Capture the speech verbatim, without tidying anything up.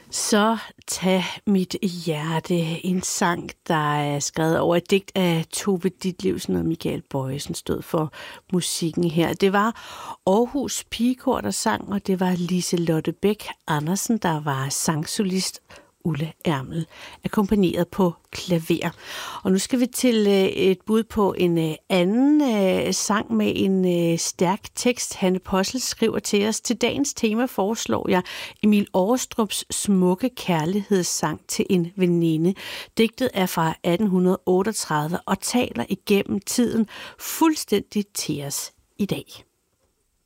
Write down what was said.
Så tag mit hjerte, en sang, der er skrevet over et digt af Tove Ditlevsen og Michael Bojesen, stod for musikken her. Det var Aarhus Pigekor, der sang, og det var Liselotte Bech Andersen, der var sangsolist. Ulla Ermel, akkompagneret på klaver. Og nu skal vi til øh, et bud på en øh, anden øh, sang med en øh, stærk tekst. Hanne Possel skriver til os: til dagens tema foreslår jeg Emil Aarestrups smukke kærlighedssang til en veninde. Digtet er fra atten otteogtredive og taler igennem tiden fuldstændig til os i dag.